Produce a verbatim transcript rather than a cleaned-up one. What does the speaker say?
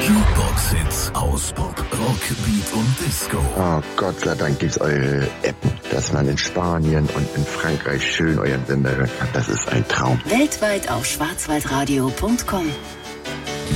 Jukebox-Hits aus Pop, Rock, Beat und Disco. Oh, Gott sei Dank gibt's eure App, dass man in Spanien und in Frankreich schön euren Sender hören kann. Das ist ein Traum. Weltweit auf schwarzwaldradio punkt com.